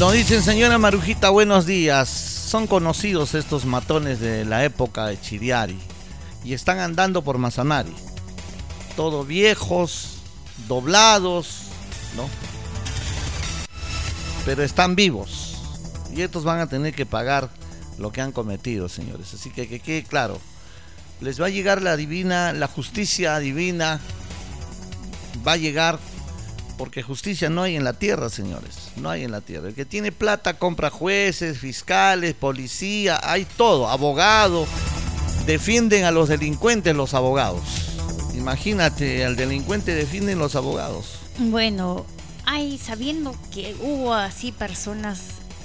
Nos dicen, señora Marujita, buenos días. Son conocidos estos matones de la época de Chiriari y están andando por Mazamari. Todos viejos, doblados, ¿no? Pero están vivos y estos van a tener que pagar lo que han cometido, señores. Así que quede claro, les va a llegar la justicia divina, va a llegar, porque justicia no hay en la tierra, señores, no hay en la tierra. El que tiene plata compra jueces, fiscales, policía, hay todo, abogado, defienden a los delincuentes los abogados. Imagínate, al delincuente defienden los abogados. Bueno, sabiendo que hubo así personas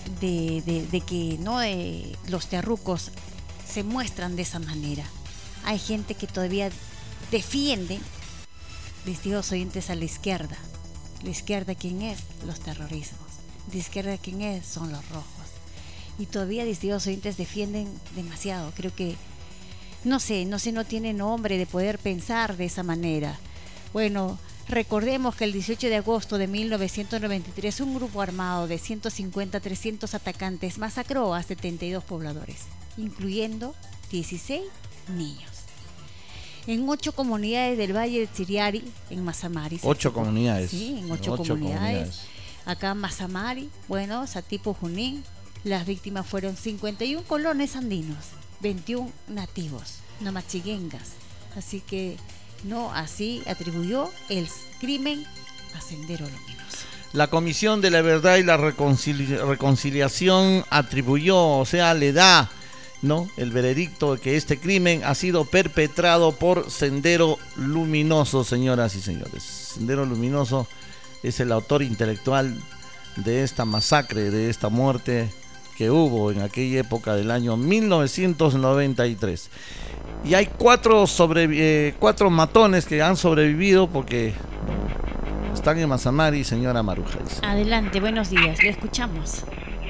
de que no los terrucos se muestran de esa manera, hay gente que todavía defiende, distintos oyentes, a la izquierda. La izquierda, ¿quién es? Los terrorismos. La izquierda, ¿quién es? Son los rojos. Y todavía distintos oyentes defienden demasiado. Creo que no tiene nombre de poder pensar de esa manera. Bueno, recordemos que el 18 de agosto de 1993 un grupo armado de 150 a 300 atacantes masacró a 72 pobladores, incluyendo 16 niños. En 8 comunidades del Valle de Chiriari, en Mazamari. 8 comunidades. Sí, en 8 comunidades. Acá en Mazamari, bueno, Satipo, Junín, las víctimas fueron 51 colones andinos, 21 nativos, no machiguengas. Así que así atribuyó el crimen a Sendero Luminoso. La Comisión de la Verdad y la Reconciliación atribuyó, le da, ¿no?, el veredicto de que este crimen ha sido perpetrado por Sendero Luminoso, señoras y señores. Sendero Luminoso es el autor intelectual de esta masacre, de esta muerte que hubo en aquella época del año 1993. Y hay 4 matones que han sobrevivido porque están en Mazamari, señora Maruja. Adelante, buenos días, le escuchamos.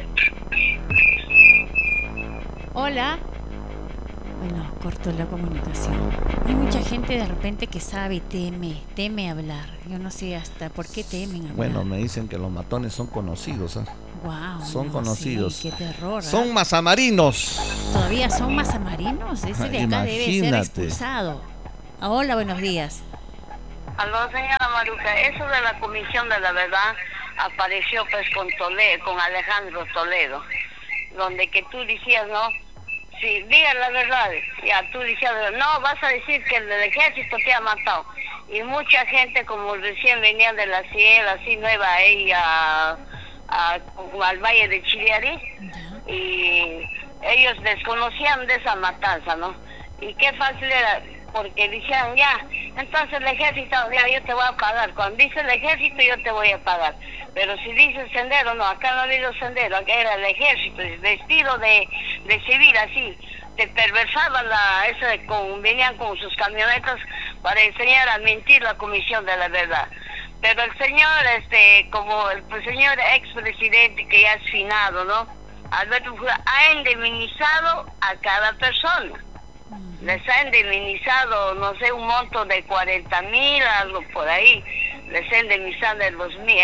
Hola. Bueno, cortó la comunicación. Hay mucha gente de repente que sabe y teme hablar. Yo no sé hasta por qué temen hablar. Bueno, me dicen que los matones son conocidos, ¿eh? Wow, son conocidos. Sí, qué terror. Son mazamarinos. ¿Todavía son mazamarinos? Ese de acá debe ser expulsado. Hola, buenos días. Aló, señora Maruja, eso de la Comisión de la Verdad apareció pues con Alejandro Toledo, donde que tú decías, ¿no? Sí, diga la verdad. Ya, tú decías, no, vas a decir que el ejército te ha matado. Y mucha gente, como recién venían de la sierra, así nueva ahí al Valle de Chiriari, y ellos desconocían de esa matanza, ¿no? Y qué fácil era, porque decían, ya, entonces el ejército, ya, yo te voy a pagar. Cuando dice el ejército, yo te voy a pagar. Pero si dice Sendero, no, acá no ha habido Sendero, acá era el ejército, vestido de civil, así. Te perversaban venían con sus camionetas para enseñar a mentir la Comisión de la Verdad. Pero el señor, como el señor expresidente que ya es finado, ¿no? Alberto Fujimori ha indemnizado a cada persona. Les ha indemnizado, no sé, un monto de 40,000, algo por ahí. Les ha indemnizado el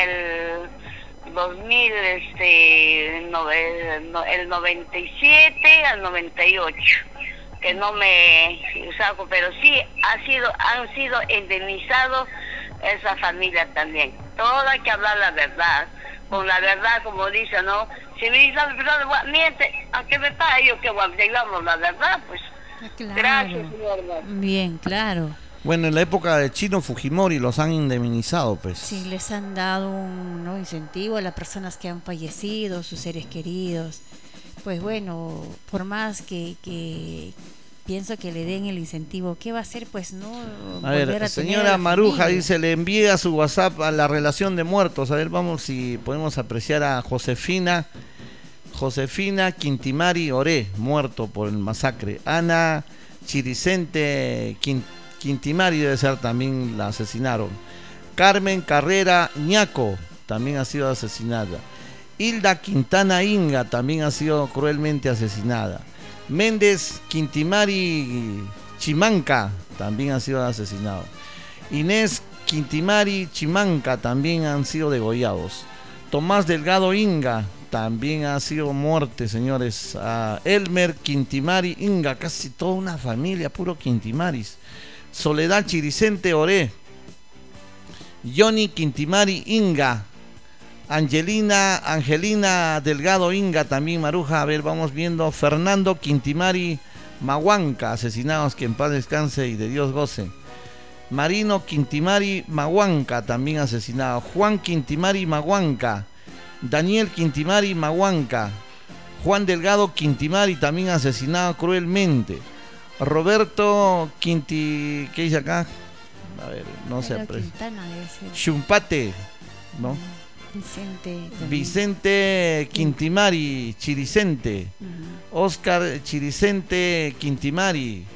97 al 98, que no me saco, pero sí han sido indemnizados esa familia también. Todo hay que hablar la verdad, con la verdad, como dice, ¿no? Si me dice la verdad, miente, ¿a qué me paga yo que digamos la verdad? Pues claro. Gracias, señor. Bien, claro. Bueno, en la época de Chino Fujimori los han indemnizado, pues. Sí, les han dado un incentivo a las personas que han fallecido, sus seres queridos. Pues bueno, por más que pienso que le den el incentivo, ¿qué va a hacer? Pues no. A ver, señora Maruja dice, le envía su WhatsApp a la relación de muertos. A ver, vamos si podemos apreciar a Josefina Quintimari Oré, muerto por el masacre. Ana Chiricente Quintimari debe ser, también la asesinaron. Carmen Carrera Ñaco también ha sido asesinada. Hilda Quintana Inga también ha sido cruelmente asesinada. Méndez Quintimari Chimanca también ha sido asesinado. Inés Quintimari Chimanca también han sido degollados. Tomás Delgado Inga También ha sido muerte, señores. A Elmer Quintimari Inga, casi toda una familia, puro Quintimaris. Soledad Chiricente Oré. Johnny Quintimari Inga. Angelina Delgado Inga, también Maruja. A ver, vamos viendo. Fernando Quintimari Mahuanca, asesinados, que en paz descanse y de Dios goce. Marino Quintimari Mahuanca, también asesinado. Juan Quintimari Mahuanca. Daniel Quintimari Mahuanca. Juan Delgado Quintimari, también asesinado cruelmente. Roberto ¿qué dice acá? A ver, no sé. Chumpate, ¿no? Vicente Quintimari Chiricente. Oscar Chiricente Quintimari.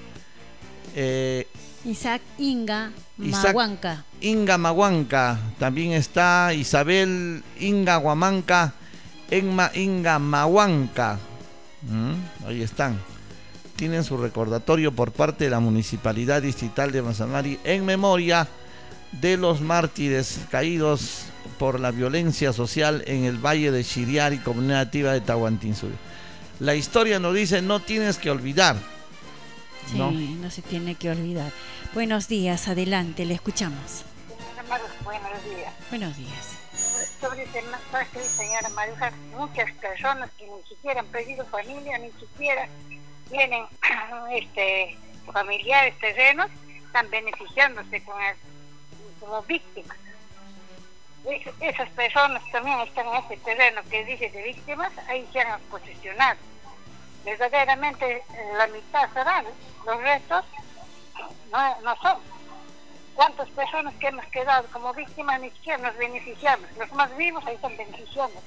Isaac Inga Mahuanca. Inga Mahuanca. También está Isabel Inga Guamanca. Enma Inga Mahuanca. Ahí están. Tienen su recordatorio por parte de la Municipalidad Distrital de Mazamari en memoria de los mártires caídos por la violencia social en el Valle de Chiriari, comunidad nativa de Tahuantinsuyo. La historia nos dice, no tienes que olvidar. Sí, no se tiene que olvidar. Buenos días, adelante, le escuchamos. Buenos días. Buenos días. Sobre el tema, señora Maruja, muchas personas que ni siquiera han perdido familia, ni siquiera tienen familiares terrenos, están beneficiándose como víctimas. Esas personas también están en ese terreno que dice de víctimas, ahí se han posesionado. Verdaderamente la mitad serán, los restos no son. ¿Cuántas personas que hemos quedado como víctimas ni siquiera nos beneficiamos? Los más vivos ahí están beneficiando.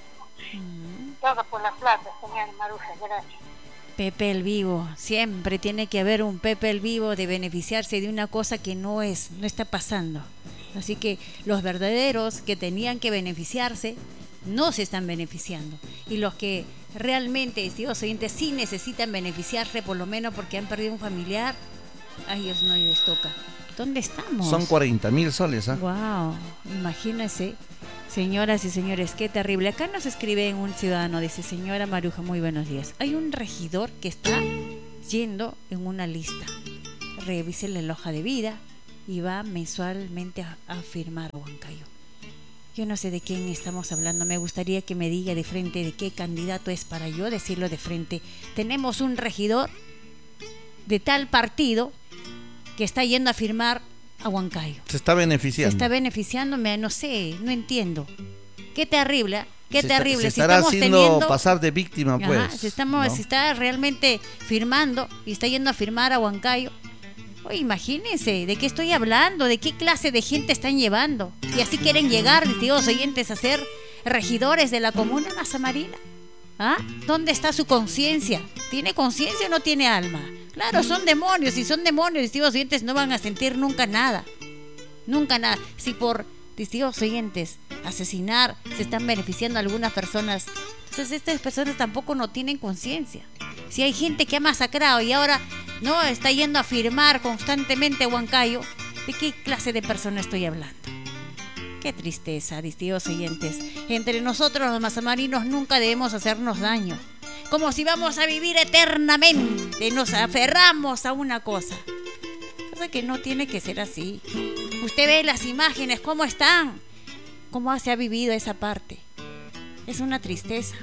Todo por la plata, señora Maruja, gracias. Pepe el Vivo, siempre tiene que haber un Pepe el Vivo de beneficiarse de una cosa que no está pasando. Así que los verdaderos que tenían que beneficiarse no se están beneficiando. Y los que realmente, estimados oyentes, sí necesitan beneficiarse, por lo menos porque han perdido un familiar, a ellos no les toca. ¿Dónde estamos? Son 40.000 soles, ¿ah? Wow, imagínense, señoras y señores, qué terrible. Acá nos escribe un ciudadano, dice: señora Maruja, muy buenos días. Hay un regidor que está yendo en una lista. Revísele la hoja de vida y va mensualmente a firmar a Huancayo. Yo no sé de quién estamos hablando. Me gustaría que me diga de frente de qué candidato es para yo decirlo de frente. Tenemos un regidor de tal partido que está yendo a firmar a Huancayo. Se está beneficiando. Se está beneficiando, no sé, no entiendo. Qué terrible, qué se terrible. Está, se estará haciendo pasar de víctima, pues. Ajá, se está realmente firmando y está yendo a firmar a Huancayo. Oye, imagínense, ¿de qué estoy hablando? ¿De qué clase de gente están llevando? Y así quieren llegar, distinguidos oyentes, a ser regidores de la comuna Mazamarina. ¿Ah? ¿Dónde está su conciencia? ¿Tiene conciencia o no tiene alma? Claro, son demonios. Si son demonios, distinguidos oyentes, no van a sentir nunca nada. Nunca nada. Si por, distinguidos oyentes, asesinar se están beneficiando a algunas personas, entonces estas personas tampoco no tienen conciencia. Si hay gente que ha masacrado y ahora no está yendo a firmar constantemente a Huancayo, ¿de qué clase de persona estoy hablando? Qué tristeza, distinguidos oyentes. Entre nosotros los mazamarinos nunca debemos hacernos daño. Como si vamos a vivir eternamente, nos aferramos a una cosa. Cosa que no tiene que ser así. Usted ve las imágenes, cómo están, cómo se ha vivido esa parte. Es una tristeza.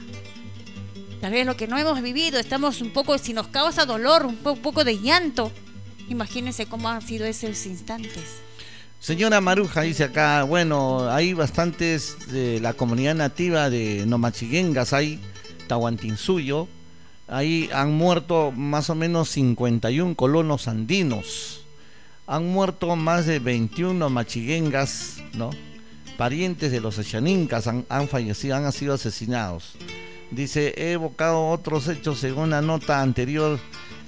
Tal vez lo que no hemos vivido, estamos un poco, si nos causa dolor, un poco de llanto. Imagínense cómo han sido esos instantes. Señora Maruja dice acá, bueno, hay bastantes de la comunidad nativa de Nomachiguengas, hay Tahuantinsuyo, ahí han muerto más o menos 51 colonos andinos, han muerto más de 21 nomachiguengas, ¿no? Parientes de los Echanincas han fallecido, han sido asesinados. Dice, he evocado otros hechos según la nota anterior,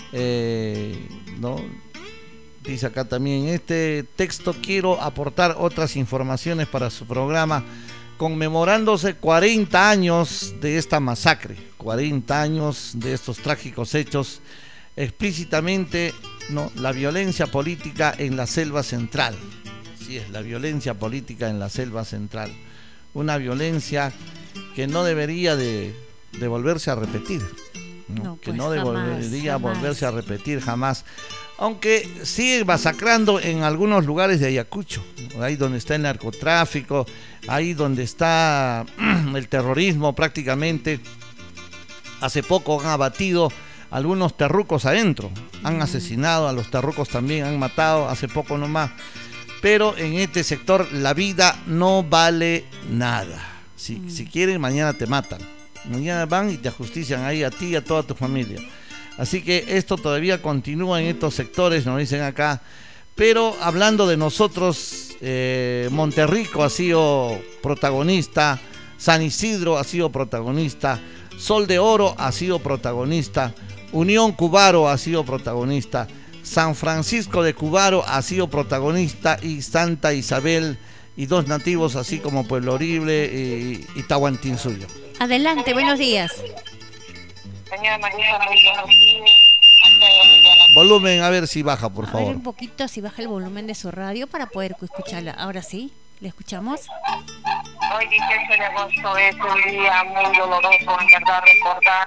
¿no? Dice acá también, en este texto quiero aportar otras informaciones para su programa, conmemorándose 40 años de esta masacre, 40 años de estos trágicos hechos, explícitamente, ¿no?, la violencia política en la selva central. Sí, es la violencia política en la selva central, una violencia que no debería de de volverse a repetir, ¿no? No, Que pues no debería jamás. volverse a repetir jamás. Aunque sigue masacrando en algunos lugares de Ayacucho, ahí donde está el narcotráfico, ahí donde está el terrorismo prácticamente. Hace poco han abatido algunos terrucos adentro, han asesinado a los terrucos también, han matado hace poco nomás. Pero en este sector la vida no vale nada. Si quieren, mañana te matan. Mañana van y te ajustician ahí a ti y a toda tu familia. Así que esto todavía continúa en estos sectores, nos dicen acá. Pero hablando de nosotros, Monterrico ha sido protagonista, San Isidro ha sido protagonista, Sol de Oro ha sido protagonista, Unión Cubaro ha sido protagonista, San Francisco de Cubaro ha sido protagonista y Santa Isabel y dos nativos así como Pueblo Libre y Tahuantinsuyo. Adelante, buenos días. Señora María, muy buenos días. Volumen, a ver si baja, por A ver favor. un poquito si baja el volumen de su radio para poder escucharla. Ahora sí, ¿le escuchamos? Hoy 18 de agosto es un día muy doloroso, en verdad, recordar,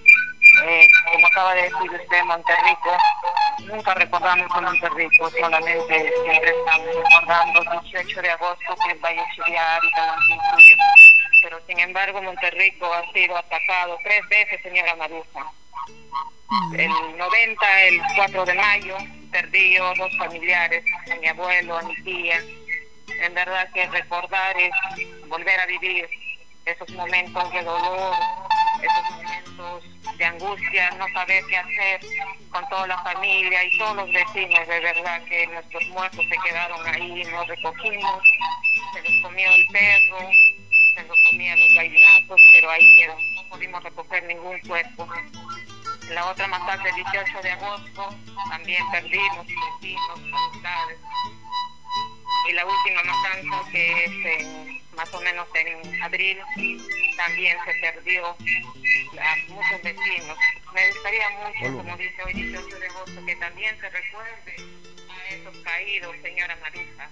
como acaba de decir usted, Monterrico. Nunca recordamos a Monterrico, solamente siempre estamos recordando el 18 de agosto que es Valle Chiriar y Tahuantinsuyo. Pero sin embargo, Monterrico ha sido atacado 3 veces, señora Maruja. El 90, el 4 de mayo, perdí yo 2 familiares, a mi abuelo, a mi tía. En verdad que recordar es volver a vivir esos momentos de dolor, esos momentos de angustia, no saber qué hacer con toda la familia y todos los vecinos. De verdad que nuestros muertos se quedaron ahí, nos recogimos, se los comió el perro, se los comían los gallinatos, pero ahí quedó, no pudimos recoger ningún cuerpo. La otra masacre, el 18 de agosto, también perdimos vecinos, amistades. Y la última matanza, que es más o menos en abril, también se perdió a muchos vecinos. Me gustaría mucho, como dice hoy 18 de agosto, que también se recuerde a esos caídos, señora Marisa.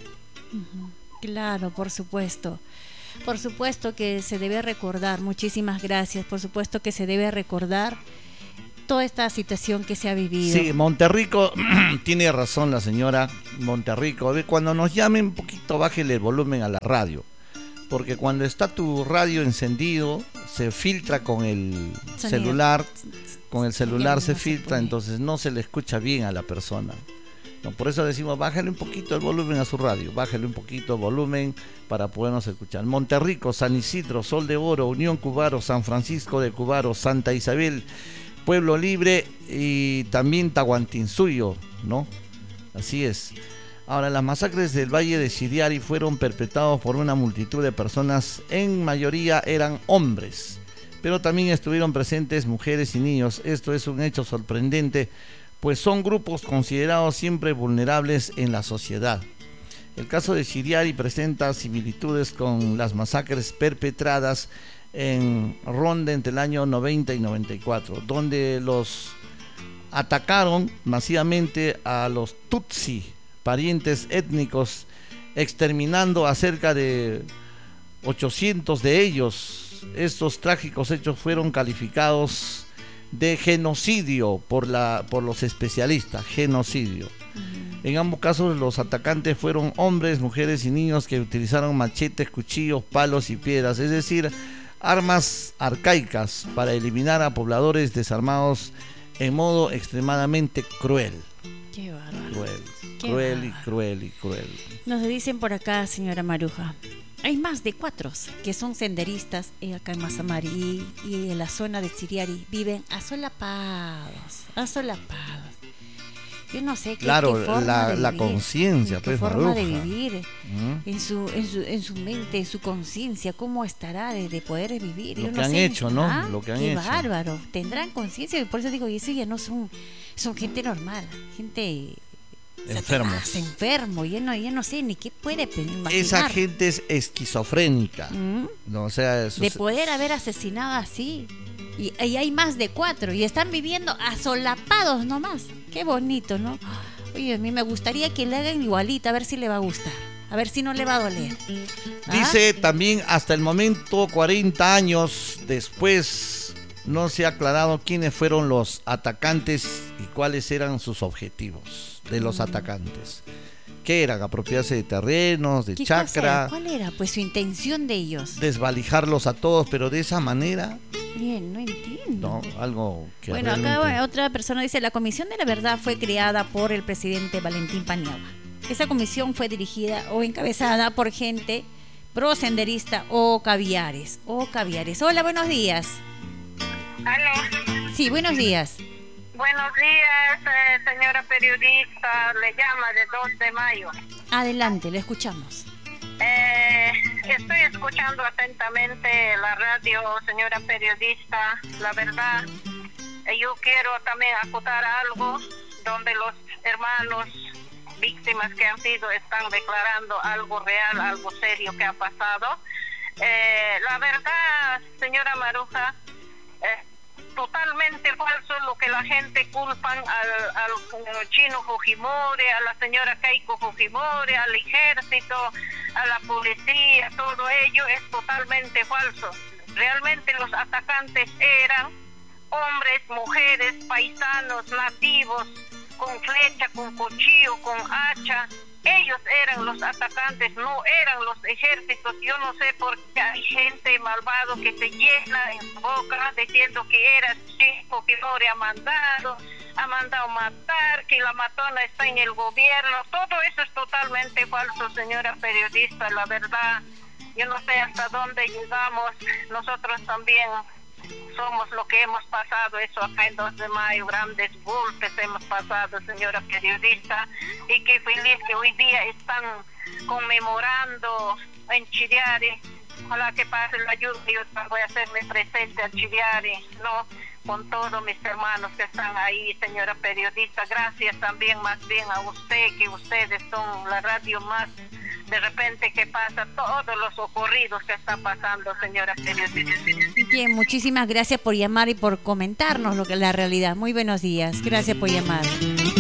Claro, por supuesto. Por supuesto que se debe recordar, muchísimas gracias, por supuesto que se debe recordar toda esta situación que se ha vivido. Sí, Monterrico, tiene razón la señora Monterrico. Cuando nos llamen un poquito, bájele el volumen a la radio. Porque cuando está tu radio encendido, se filtra con el celular. Con el celular se filtra, entonces no se le escucha bien a la persona. No, por eso decimos, bájale un poquito el volumen a su radio. Bájale un poquito el volumen para podernos escuchar. Monterrico, San Isidro, Sol de Oro, Unión Cubaro, San Francisco de Cubaro, Santa Isabel, Pueblo Libre y también Tahuantinsuyo, ¿no? Así es. Ahora, las masacres del Valle de Chiriari fueron perpetrados por una multitud de personas, en mayoría eran hombres, pero también estuvieron presentes mujeres y niños. Esto es un hecho sorprendente, pues son grupos considerados siempre vulnerables en la sociedad. El caso de Chiriari presenta similitudes con las masacres perpetradas en Ronda entre el año 90 y 94, donde los atacaron masivamente a los Tutsi, parientes étnicos, exterminando a cerca de 800 de ellos. Estos trágicos hechos fueron calificados de genocidio por los especialistas, genocidio. En ambos casos los atacantes fueron hombres, mujeres y niños que utilizaron machetes, cuchillos, palos y piedras, es decir, armas arcaicas para eliminar a pobladores desarmados en modo extremadamente cruel. Qué bárbaro. Cruel y cruel. Nos dicen por acá, señora Maruja, hay más de 4 que son senderistas acá en Mazamari y en la zona de Chiriari viven asolapados. Yo no sé qué forma la conciencia, qué pues, forma de Maruja. vivir en su mente, en su conciencia, cómo estará de poder vivir. Lo Yo que no han sé. hecho, ¿no? Lo que han qué hecho. bárbaro. Tendrán conciencia y por eso digo, y eso ya no son gente normal, gente Enfermos. enfermo, ya no sé ni qué puede imaginar. Esa gente es esquizofrénica. No, o sea, De poder haber asesinado así. Y hay más de 4 y están viviendo asolapados nomás. Qué bonito, ¿no? Oye, a mí me gustaría que le hagan igualita, a ver si le va a gustar. A ver si no le va a doler. Dice también, hasta el momento, 40 años después no se ha aclarado quiénes fueron los atacantes y cuáles eran sus objetivos de los atacantes. ¿Qué eran? ¿Apropiarse de terrenos, de ¿Qué chacra? cosa era? ¿Cuál era pues su intención de ellos? Desvalijarlos a todos, pero de esa manera, Bien, no entiendo. no, algo que Bueno, realmente... acá otra persona dice, la Comisión de la Verdad fue creada por el presidente Valentín Paniagua. Esa comisión fue dirigida o encabezada por gente prosenderista o caviares. Hola, buenos días. Aló. Sí, buenos días. Buenos días, señora periodista. Le llama de 2 de mayo. Adelante, le escuchamos. Estoy escuchando atentamente la radio, señora periodista. La verdad, yo quiero también acotar algo donde los hermanos víctimas que han sido están declarando algo real, algo serio que ha pasado. La verdad, señora Maruja, totalmente falso lo que la gente culpan al chino Fujimori, a la señora Keiko Fujimori, al ejército, a la policía, todo ello es totalmente falso. Realmente los atacantes eran hombres, mujeres, paisanos, nativos, con flecha, con cuchillo, con hacha. Ellos eran los atacantes, no eran los ejércitos. Yo no sé por qué hay gente malvado que se llena en su boca diciendo que era chico, que Fujimori ha mandado matar, que la matona está en el gobierno. Todo eso es totalmente falso, señora periodista. La verdad, yo no sé hasta dónde llegamos. Nosotros también somos lo que hemos pasado, eso acá en 2 de mayo, grandes golpes hemos pasado, señora periodista, y qué feliz que hoy día están conmemorando en Chiriari. Ojalá que pase la lluvia, yo voy a hacerme presente a Chiriari, ¿no? Con todos mis hermanos que están ahí, señora periodista. Gracias también más bien a usted, que ustedes son la radio más de repente que pasa todos los ocurridos que están pasando, señora periodista. Bien, muchísimas gracias por llamar y por comentarnos lo que es la realidad. Muy buenos días. Gracias por llamar.